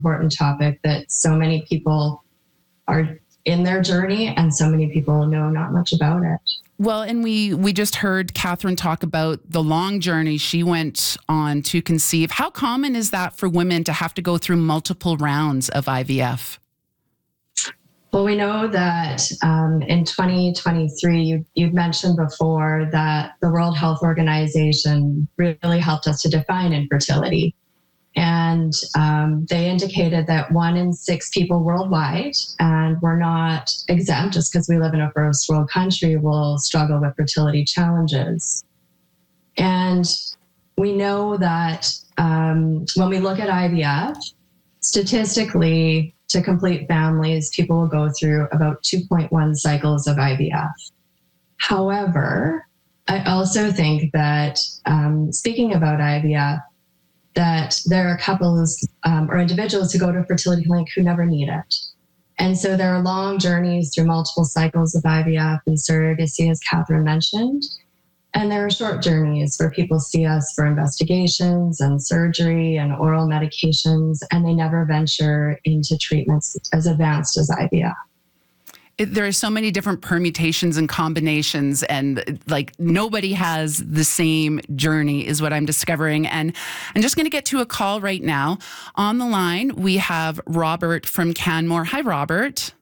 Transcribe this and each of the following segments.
important topic that so many people are in their journey and so many people know not much about it. Well, and we just heard Catherine talk about the long journey she went on to conceive. How common is that for women to have to go through multiple rounds of IVF? Well, we know that in 2023, you've mentioned before that the World Health Organization really helped us to define infertility. And they indicated that 1 in 6 people worldwide, and we're not exempt just because we live in a first world country, will struggle with fertility challenges. And we know that when we look at IVF, statistically, to complete families, people will go through about 2.1 cycles of IVF. However, I also think that speaking about IVF, that there are couples or individuals who go to a fertility clinic who never need it. And so there are long journeys through multiple cycles of IVF and surrogacy, as Catherine mentioned. And there are short journeys where people see us for investigations and surgery and oral medications, and they never venture into treatments as advanced as IVF. There are so many different permutations and combinations, and like nobody has the same journey is what I'm discovering. And I'm just going to get to a call right now. On the line, we have Robert from Canmore. Hi, Robert.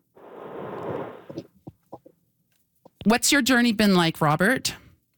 What's your journey been like, Robert?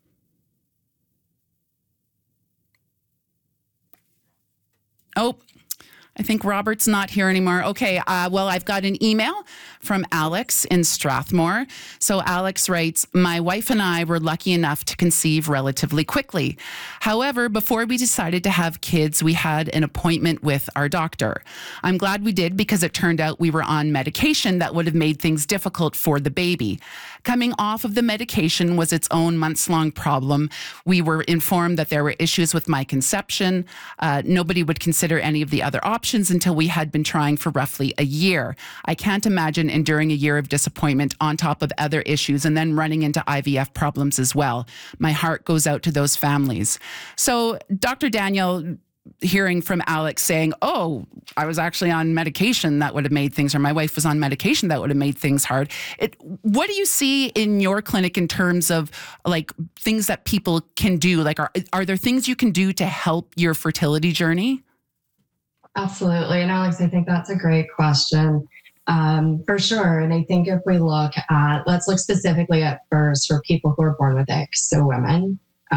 Oh, I think Robert's not here anymore. Okay, well, I've got an email from Alex in Strathmore. So Alex writes, my wife and I were lucky enough to conceive relatively quickly. However, before we decided to have kids, we had an appointment with our doctor. I'm glad we did because it turned out we were on medication that would have made things difficult for the baby. Coming off of the medication was its own months-long problem. We were informed that there were issues with my conception. Nobody would consider any of the other options until we had been trying for roughly a year. I can't imagine enduring a year of disappointment on top of other issues and then running into IVF problems as well. My heart goes out to those families. So, Dr. Daniel, hearing from Alex saying, oh, I was actually on medication that would have made things, or my wife was on medication that would have made things hard. What do you see in your clinic in terms of like things that people can do? Like, are there things you can do to help your fertility journey? Absolutely. And Alex, I think that's a great question. For sure. And I think if we look at, let's look specifically at first for people who are born with X, so women.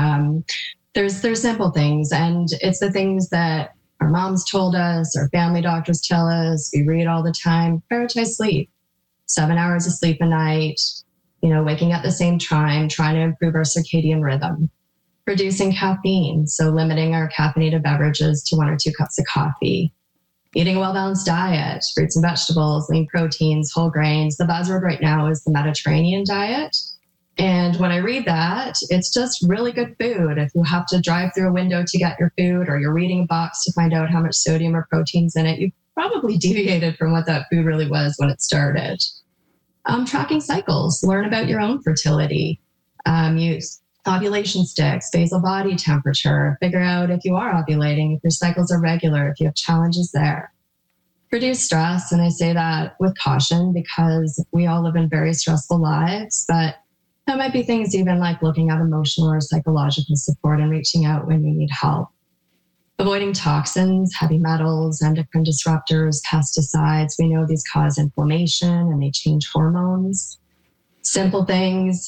There's simple things, and it's the things that our moms told us, our family doctors tell us, we read all the time. Prioritize sleep. 7 hours of sleep a night, waking at the same time, trying to improve our circadian rhythm. Reducing caffeine, so limiting our caffeinated beverages to 1 or 2 cups of coffee. Eating a well-balanced diet, fruits and vegetables, lean proteins, whole grains. The buzzword right now is the Mediterranean diet. And when I read that, it's just really good food. If you have to drive through a window to get your food, or you're reading a box to find out how much sodium or protein's in it, you've probably deviated from what that food really was when it started. Tracking cycles, learn about your own fertility. Use ovulation sticks, basal body temperature, figure out if you are ovulating, if your cycles are regular, if you have challenges there. Reduce stress, and I say that with caution because we all live in very stressful lives, but there might be things even like looking at emotional or psychological support and reaching out when you need help. Avoiding toxins, heavy metals, endocrine disruptors, pesticides. We know these cause inflammation and they change hormones. Simple things,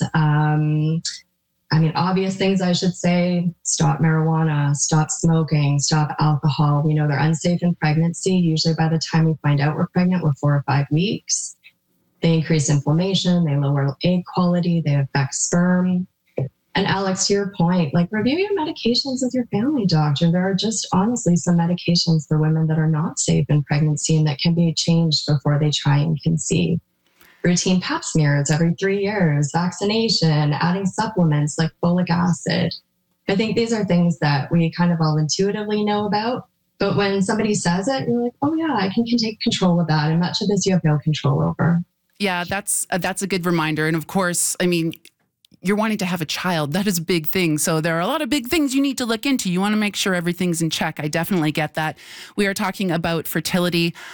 obvious things I should say, stop marijuana, stop smoking, stop alcohol. We know they're unsafe in pregnancy. Usually by the time we find out we're pregnant, we're 4 or 5 weeks. They increase inflammation, they lower egg quality, they affect sperm. And Alex, to your point, review your medications with your family doctor. There are just honestly some medications for women that are not safe in pregnancy and that can be changed before they try and conceive. Routine pap smears every 3 years, vaccination, adding supplements like folic acid. I think these are things that we kind of all intuitively know about. But when somebody says it, you're like, oh yeah, I can take control of that. And much of this you have no control over. Yeah, that's a good reminder. And of course, you're wanting to have a child. That is a big thing. So there are a lot of big things you need to look into. You want to make sure everything's in check. I definitely get that. We are talking about fertility